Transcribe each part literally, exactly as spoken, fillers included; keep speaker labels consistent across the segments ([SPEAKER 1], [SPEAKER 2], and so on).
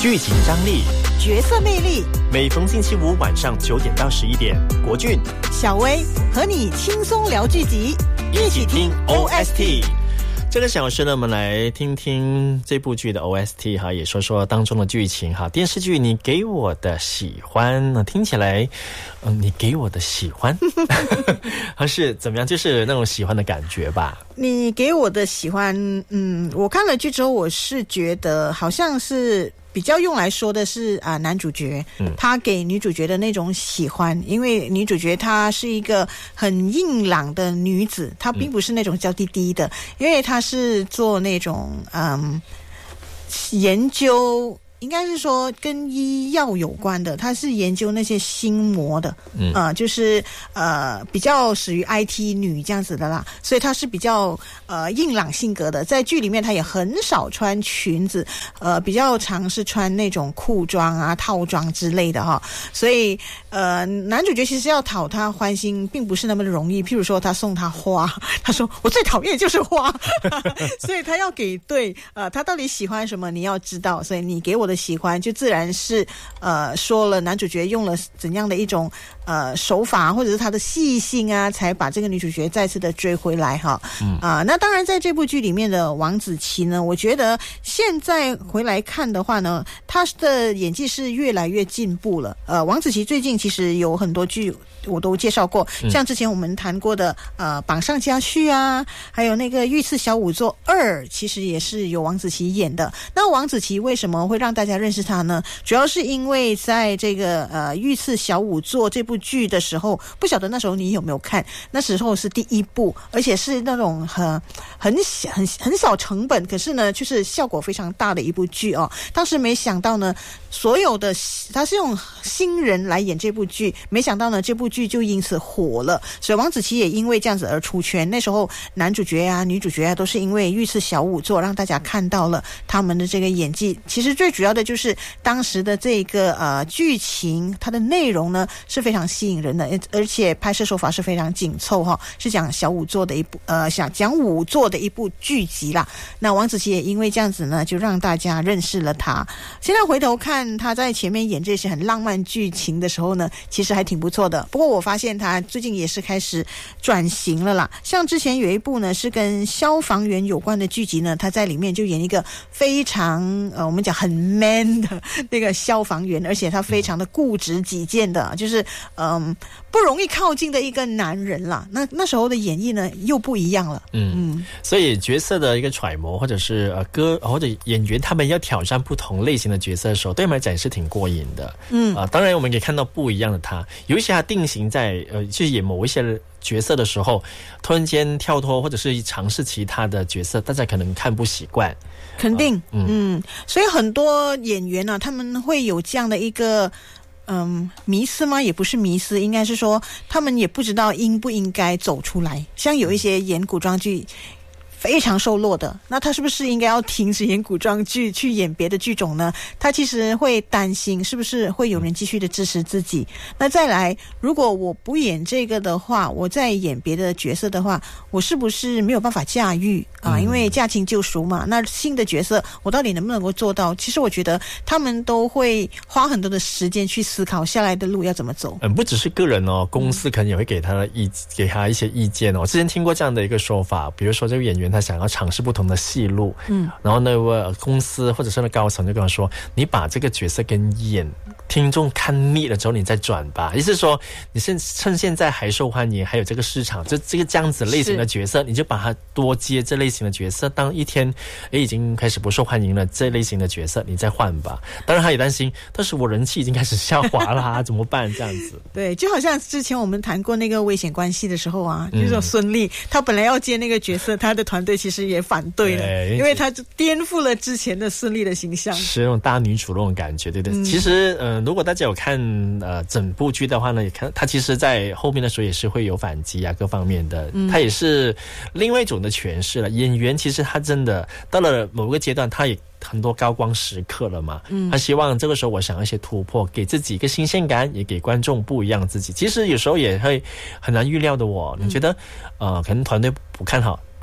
[SPEAKER 1] 剧情张力，
[SPEAKER 2] 角色魅力，
[SPEAKER 1] 每逢星期五晚上九点到十一点，国俊、
[SPEAKER 2] 小薇和你轻松聊剧集，
[SPEAKER 1] 一起听 O S T。这个小时呢，我们来听听这部剧的 O S T 哈，也说说当中的剧情哈。电视剧你给我的喜欢呢，听起来，嗯，你给我的喜欢，还是怎么样？就是那种喜欢的感觉吧。
[SPEAKER 2] 你给我的喜欢，嗯，我看了剧之后，我是觉得好像是比较用来说的是啊、呃，男主角、嗯、他给女主角的那种喜欢，因为女主角她是一个很硬朗的女子，她并不是那种娇滴滴的，嗯、因为她是做那种嗯研究。应该是说跟医药有关的，他是研究那些心魔的，嗯，呃，就是呃比较属于 I T 女这样子的啦，所以她是比较呃硬朗性格的，在剧里面她也很少穿裙子，呃比较常是穿那种裤装啊、套装之类的哈，所以呃男主角其实要讨她欢心并不是那么容易，譬如说他送她花，他说我最讨厌就是花，所以他要给对呃他到底喜欢什么你要知道，所以你给我的喜欢就自然是呃说了男主角用了怎样的一种呃手法或者是他的细心啊，才把这个女主角再次的追回来哈。嗯啊、呃，那当然在这部剧里面的王子琪呢，我觉得现在回来看的话呢，他的演技是越来越进步了。呃，王子琪最近其实有很多剧我都介绍过，像之前我们谈过的呃榜上家婿啊，还有那个御赐小仵作二，其实也是由王子琪演的。那王子琪为什么会让大家认识他呢？主要是因为在这个呃御赐小仵作这部剧的时候，不晓得那时候你有没有看，那时候是第一部，而且是那种很很小很很小成本，可是呢就是效果非常大的一部剧哦。当时没想到呢，所有的他是用新人来演这部剧，没想到呢这部剧就因此火了，所以王子琪也因为这样子而出圈。那时候男主角啊女主角啊都是因为御赐小仵作让大家看到了他们的这个演技。其实最主要的就是当时的这个呃剧情，它的内容呢是非常吸引人的，而且拍摄手法是非常紧凑哈，是讲小仵作的一部呃想讲仵作的一部剧集啦。那王子琪也因为这样子呢，就让大家认识了他。现在回头看他在前面演这些很浪漫剧情的时候呢，其实还挺不错的。不过我发现他最近也是开始转型了啦，像之前有一部呢是跟消防员有关的剧集呢，他在里面就演一个非常呃我们讲很 man 的那个消防员，而且他非常的固执己见的，就是嗯不容易靠近的一个男人啦。那那时候的演绎呢又不一样了。嗯嗯，
[SPEAKER 1] 所以角色的一个揣摩，或者是呃歌或者演员他们要挑战不同类型的角色的时候，对我们来讲是挺过瘾的。嗯啊、呃，当然我们可以看到不一样的他，有一些他定型在呃就是演某一些角色的时候，突然间跳脱或者是尝试其他的角色，大家可能看不习惯。
[SPEAKER 2] 肯定、呃、嗯, 嗯所以很多演员啊他们会有这样的一个嗯迷思吗？也不是迷思，应该是说他们也不知道应不应该走出来。像有一些演古装剧非常受落的，那他是不是应该要停止演古装剧去演别的剧种呢？他其实会担心是不是会有人继续的支持自己。那再来，如果我不演这个的话，我再演别的角色的话，我是不是没有办法驾驭啊？因为驾轻就熟嘛。那新的角色我到底能不能够做到？其实我觉得他们都会花很多的时间去思考下来的路要怎么走。
[SPEAKER 1] 嗯，不只是个人哦，公司可能也会给他的意给他一些意见哦。我之前听过这样的一个说法，比如说这个演员他想要尝试不同的戏路，嗯，然后那个公司或者是那高层就跟我说，你把这个角色跟演听众看腻了之后你再转吧，意思是说你现趁现在还受欢迎还有这个市场，就这个这样子类型的角色你就把它多接这类型的角色，当一天诶已经开始不受欢迎了这类型的角色你再换吧。当然他也担心，但是我人气已经开始下滑啦怎么办这样子。
[SPEAKER 2] 对，就好像之前我们谈过那个危险关系的时候啊，就是说孙俪、嗯、他本来要接那个角色，他的团队其实也反对了，因为他就颠覆了之前的孙俪的形象，
[SPEAKER 1] 是那种大女主那种感觉，对不对、嗯、其实呃，如果大家有看呃整部剧的话呢，也看他其实在后面的时候也是会有反击啊各方面的、嗯、他也是另外一种的诠释了。演员其实他真的到了某个阶段他也很多高光时刻了嘛，嗯，他希望这个时候我想要一些突破，给自己一个新鲜感，也给观众不一样的自己。其实有时候也会很难预料的哦，你觉得、嗯、呃可能团队不看好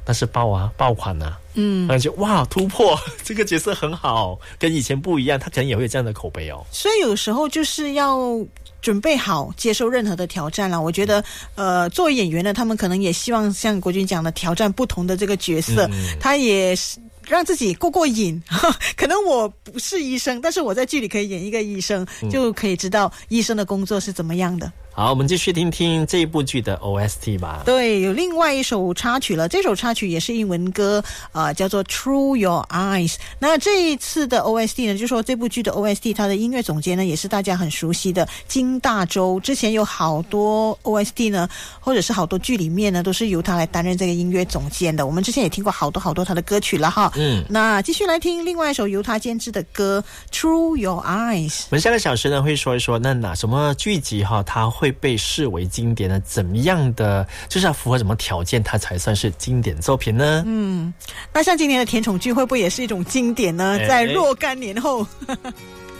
[SPEAKER 1] 但是爆啊爆款啊，嗯，感觉哇突破，这个角色很好，跟以前不一样，他可能也会有这样的口碑哦。
[SPEAKER 2] 所以有时候就是要准备好接受任何的挑战了。我觉得呃作为演员呢，他们可能也希望像国军讲的挑战不同的这个角色，嗯、他也让自己过过瘾。可能我不是医生，但是我在剧里可以演一个医生，嗯、就可以知道医生的工作是怎么样的。
[SPEAKER 1] 好，我们继续听听这一部剧的 O S T 吧。
[SPEAKER 2] 对，有另外一首插曲了，这首插曲也是英文歌，呃，叫做 Through Your Eyes。那这一次的 O S T 呢，就说这部剧的 O S T， 它的音乐总监呢也是大家很熟悉的金大洲。之前有好多 O S T 呢，或者是好多剧里面呢，都是由他来担任这个音乐总监的。我们之前也听过好多好多他的歌曲了哈。嗯，那继续来听另外一首由他监制的歌 Through Your Eyes。
[SPEAKER 1] 我们下个小时呢会说一说，那哪什么剧集哈，它会被视为经典呢？怎么样的就是要符合什么条件它才算是经典作品呢？
[SPEAKER 2] 嗯，那像今年的甜宠剧会不会也是一种经典呢？在若干年后